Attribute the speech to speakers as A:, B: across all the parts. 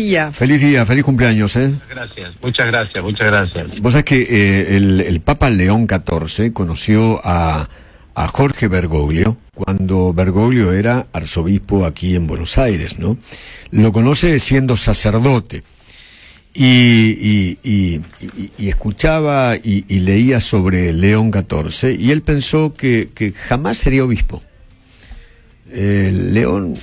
A: día.
B: Feliz día, feliz cumpleaños, ¿eh?
C: Muchas gracias.
B: Vos sabés que el Papa León XIV conoció a Jorge Bergoglio cuando Bergoglio era arzobispo aquí en Buenos Aires, ¿no? Lo conoce siendo sacerdote y escuchaba y leía sobre León XIV y él pensó que jamás sería obispo. León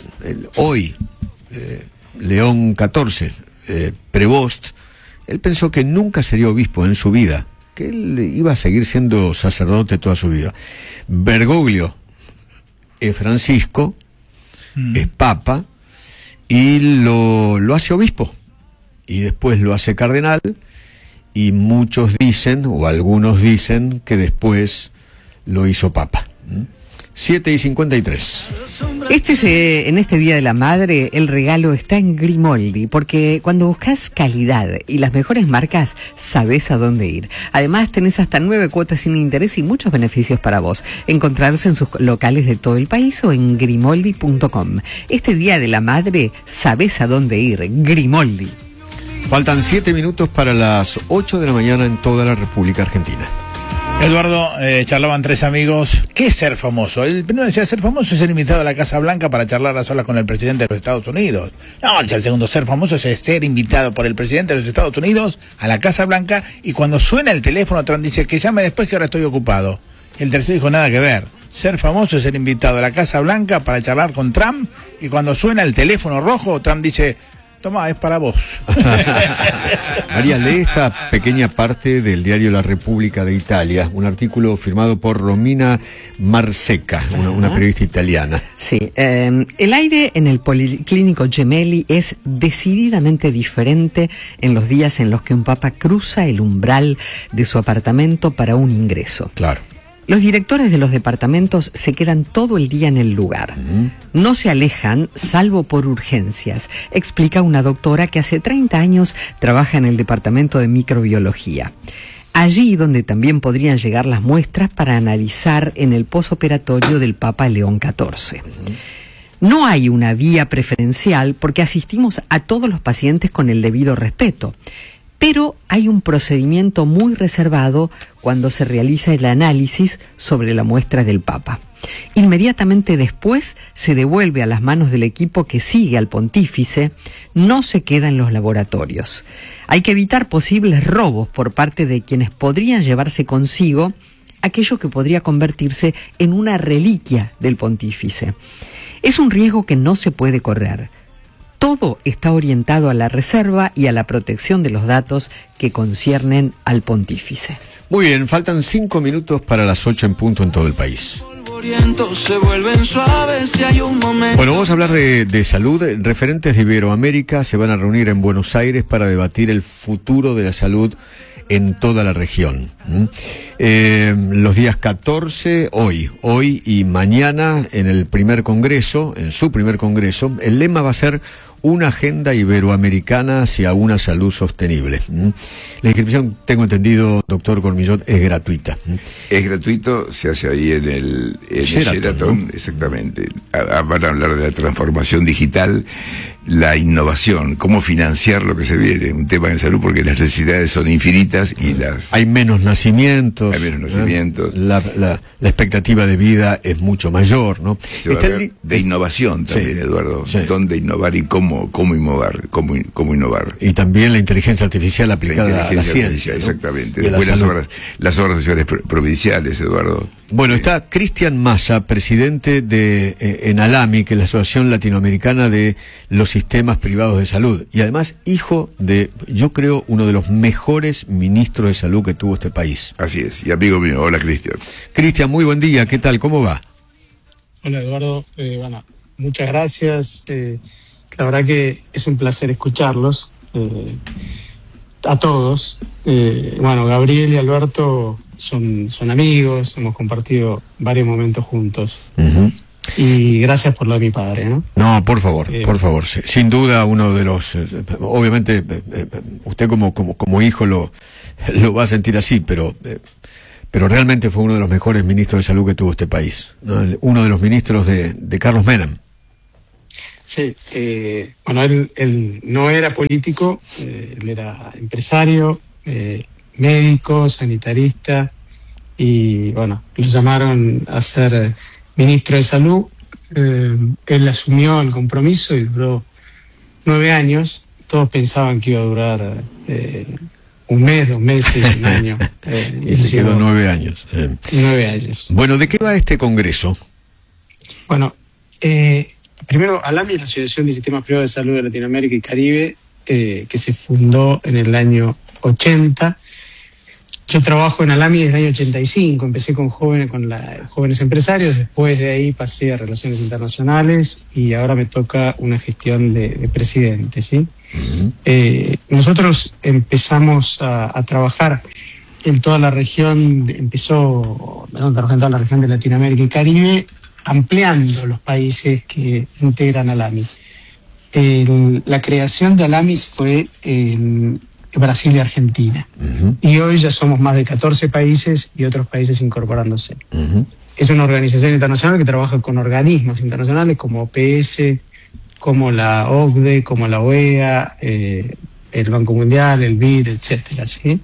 B: XIV, Prevost, él pensó que nunca sería obispo en su vida, que él iba a seguir siendo sacerdote toda su vida. Bergoglio es Francisco, es papa, y lo hace obispo, y después lo hace cardenal, y muchos dicen, o algunos dicen, que después lo hizo papa. 7:53.
A: En este Día de la Madre, el regalo está en Grimoldi, porque cuando buscas calidad y las mejores marcas, sabés a dónde ir. Además, tenés hasta 9 cuotas sin interés y muchos beneficios para vos. Encontrarlos en sus locales de todo el país o en grimoldi.com. Este Día de la Madre, sabés a dónde ir. Grimoldi.
B: Faltan 7 minutos para las 8 de la mañana en toda la República Argentina.
D: Eduardo, charlaban 3 amigos. ¿Qué es ser famoso? El primero decía, ser famoso es ser invitado a la Casa Blanca para charlar a solas con el presidente de los Estados Unidos. No, el segundo, ser famoso es ser invitado por el presidente de los Estados Unidos a la Casa Blanca y cuando suena el teléfono, Trump dice que llame después que ahora estoy ocupado. El tercero dijo, nada que ver. Ser famoso es ser invitado a la Casa Blanca para charlar con Trump y cuando suena el teléfono rojo, Trump dice, toma, es para vos.
B: María, lee esta pequeña parte del diario La República de Italia, un artículo firmado por Romina Marseca, una periodista italiana.
A: Sí, el aire en el Policlínico Gemelli es decididamente diferente en los días en los que un papa cruza el umbral de su apartamento para un ingreso.
B: Claro.
A: Los directores de los departamentos se quedan todo el día en el lugar. No se alejan, salvo por urgencias, explica una doctora que hace 30 años trabaja en el departamento de microbiología. Allí donde también podrían llegar las muestras para analizar en el posoperatorio del Papa León XIV. No hay una vía preferencial porque asistimos a todos los pacientes con el debido respeto. Pero hay un procedimiento muy reservado cuando se realiza el análisis sobre la muestra del Papa. Inmediatamente después se devuelve a las manos del equipo que sigue al pontífice, no se queda en los laboratorios. Hay que evitar posibles robos por parte de quienes podrían llevarse consigo aquello que podría convertirse en una reliquia del pontífice. Es un riesgo que no se puede correr. Todo está orientado a la reserva y a la protección de los datos que conciernen al pontífice.
B: Muy bien, faltan 5 minutos para las 8 en punto en todo el país. Bueno, vamos a hablar de salud. Referentes de Iberoamérica se van a reunir en Buenos Aires para debatir el futuro de la salud en toda la región. Los días 14, hoy y mañana en su primer congreso, el lema va a ser una agenda iberoamericana hacia una salud sostenible. La inscripción, tengo entendido, doctor Cormillot, es gratuita.
E: Es gratuito, se hace ahí en el Sheraton, ¿no? Exactamente. Van a hablar de la transformación digital, la innovación, cómo financiar lo que se viene, un tema en salud porque las necesidades son infinitas y
B: hay menos nacimientos. La expectativa de vida es mucho mayor, ¿no?
E: De innovación también, sí, Eduardo. Sí. Dónde innovar y cómo innovar.
B: Y también la inteligencia artificial aplicada a la ciencia, ¿no?
E: Exactamente. Después las obras sociales provinciales, Eduardo.
B: Bueno, está Cristian Massa, presidente de ENALAMI, que es la Asociación Latinoamericana de los Sistemas Privados de Salud, y además hijo de, yo creo, uno de los mejores ministros de salud que tuvo este país.
E: Así es, y amigo mío. Hola, Cristian.
B: Cristian, muy buen día, ¿qué tal? ¿Cómo va?
F: Hola, Eduardo. Bueno, muchas gracias. La verdad que es un placer escucharlos, a todos. Bueno, Gabriel y Alberto son amigos, hemos compartido varios momentos juntos. Y gracias por lo de mi padre, ¿no?
B: No, por favor. Sin duda uno de los... obviamente, usted como hijo lo va a sentir así, pero realmente fue uno de los mejores ministros de salud que tuvo este país, ¿no? Uno de los ministros de Carlos Menem.
F: Sí, bueno, él no era político, él era empresario, médico, sanitarista, y bueno, lo llamaron a ser ministro de Salud. Él asumió el compromiso y duró 9 años. Todos pensaban que iba a durar un mes, 2 meses, un año.
B: Y se quedó 9 años.
F: 9 años.
B: Bueno, ¿de qué va este congreso?
F: Bueno, primero, ALAMI es la Asociación de Sistemas Privados de Salud de Latinoamérica y Caribe, que se fundó en el año 80. Yo trabajo en ALAMI desde el año 85, empecé con jóvenes empresarios, después de ahí pasé a Relaciones Internacionales y ahora me toca una gestión de presidente, ¿sí? Nosotros empezamos a trabajar en toda la región, trabajar en toda la región de Latinoamérica y Caribe, ampliando los países que integran ALAMI. La creación de ALAMI fue en Brasil y Argentina. Y hoy ya somos más de 14 países y otros países incorporándose. Es una organización internacional que trabaja con organismos internacionales como OPS, como la OCDE, como la OEA, el Banco Mundial, el BID, etcétera, ¿sí?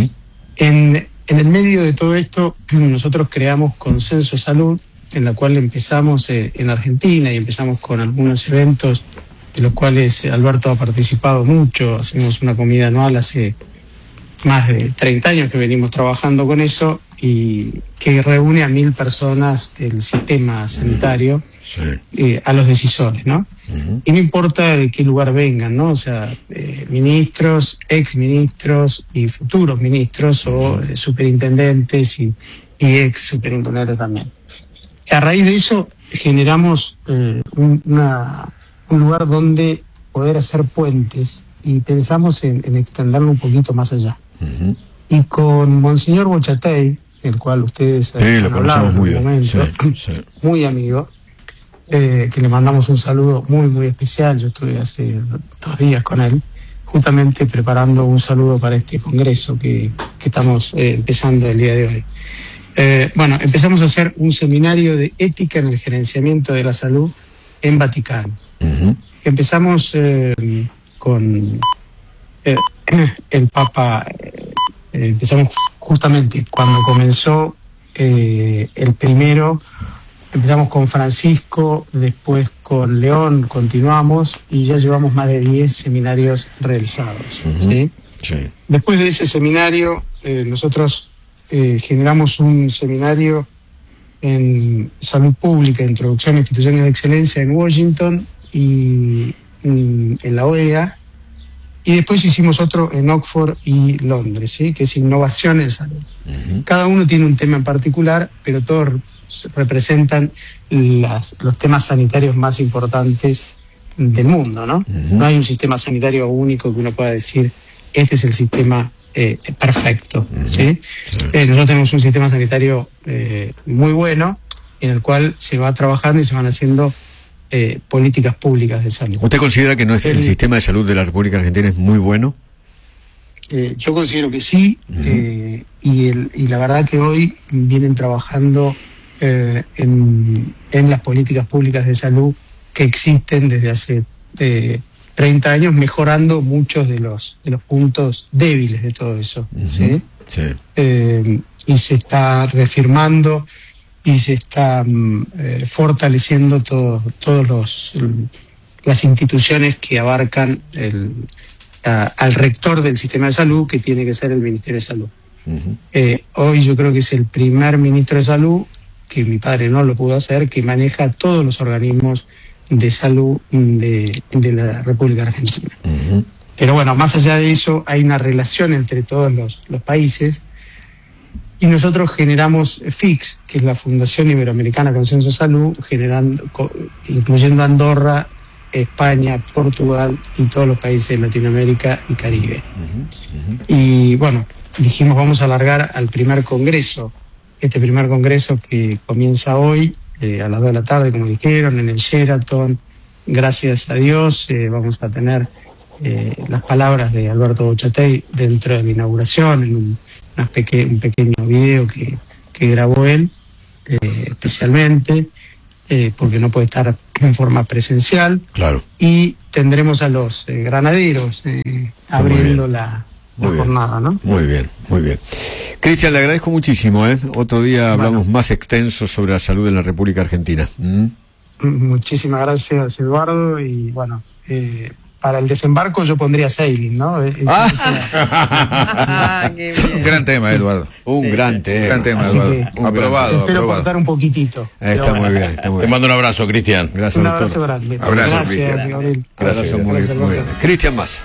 F: En el medio de todo esto, nosotros creamos Consenso Salud, en la cual empezamos en Argentina y empezamos con algunos eventos de los cuales Alberto ha participado mucho. Hacemos una comida anual hace más de 30 años que venimos trabajando con eso y que reúne a 1.000 personas del sistema sanitario, a los decisores, ¿no? Y no importa de qué lugar vengan, ¿no? O sea, ministros, exministros y futuros ministros o superintendentes y ex superintendentes también. A raíz de eso generamos un lugar donde poder hacer puentes y pensamos en extenderlo un poquito más allá. Y con Monseñor Bochatey, el cual ustedes han hablado en un momento, muy amigo, que le mandamos un saludo muy, muy especial. Yo estuve hace 2 días con él, justamente preparando un saludo para este congreso que estamos empezando el día de hoy. Bueno, empezamos a hacer un seminario de ética en el gerenciamiento de la salud en Vaticano. Empezamos con el Papa, empezamos justamente cuando comenzó el primero, empezamos con Francisco, después con León, continuamos y ya llevamos más de 10 seminarios realizados. ¿Sí? Después de ese seminario, nosotros generamos un seminario en salud pública, introducción a instituciones de excelencia en Washington y en la OEA, y después hicimos otro en Oxford y Londres, ¿sí? Que es innovación en salud. Cada uno tiene un tema en particular, pero todos representan los temas sanitarios más importantes del mundo, ¿no? No hay un sistema sanitario único que uno pueda decir, este es el sistema perfecto, ¿sí? Nosotros tenemos un sistema sanitario muy bueno, en el cual se va trabajando y se van haciendo políticas públicas de salud.
B: ¿Usted considera que el sistema de salud de la República Argentina es muy bueno?
F: Yo considero que sí, y la verdad que hoy vienen trabajando en las políticas públicas de salud que existen desde hace 30 años, mejorando muchos de los puntos débiles de todo eso. ¿Sí? Y se está reafirmando y se está fortaleciendo todas las instituciones que abarcan al rector del sistema de salud, que tiene que ser el Ministerio de Salud. Hoy yo creo que es el primer ministro de Salud, que mi padre no lo pudo hacer, que maneja todos los organismos de salud de la República Argentina. Pero bueno, más allá de eso, hay una relación entre todos los países, y nosotros generamos FIX, que es la Fundación Iberoamericana Consenso Salud, incluyendo Andorra, España, Portugal y todos los países de Latinoamérica y Caribe. Y bueno, dijimos vamos a alargar al primer congreso, este primer congreso que comienza hoy, a las 2 de la tarde, como dijeron, en el Sheraton. Gracias a Dios vamos a tener las palabras de Alberto Bochatey dentro de la inauguración, en un pequeño video que grabó él especialmente. porque no puede estar en forma presencial.
B: Claro.
F: Y tendremos a los granaderos abriendo la jornada, ¿no?
B: Muy bien, muy bien. Cristian, le agradezco muchísimo, ¿eh? Otro día hablamos más extenso sobre la salud en la República Argentina.
F: Muchísimas gracias, Eduardo, y bueno, para el desembarco yo pondría sailing, ¿no?
A: Qué bien.
D: Un gran tema, Eduardo.
B: Un gran tema,
F: Así
B: Eduardo.
F: que
D: Aprobado,
F: espero
D: aprobado.
F: contar un poquitito.
B: Está
F: Pero
B: muy
F: bueno,
B: bien, está muy
G: Te
B: bien.
G: mando un abrazo, Cristian.
B: Gracias,
F: un
B: doctor.
F: abrazo grande.
E: Abrazo,
F: Gracias,
E: Cristian.
F: Gabriel.
B: Gracias, muy
F: Gracias,
B: bien, muy bien.
F: Alberto.
B: Cristian Massa.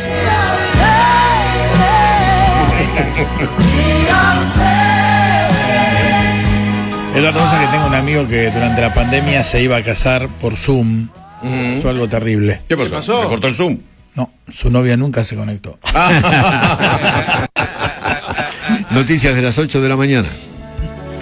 D: Eduardo, cosa que tengo un amigo que durante la pandemia se iba a casar por Zoom. Fue algo terrible.
G: ¿Qué pasó? ¿Le cortó el Zoom?
D: No, su novia nunca se conectó.
B: Noticias de las 8 de la mañana.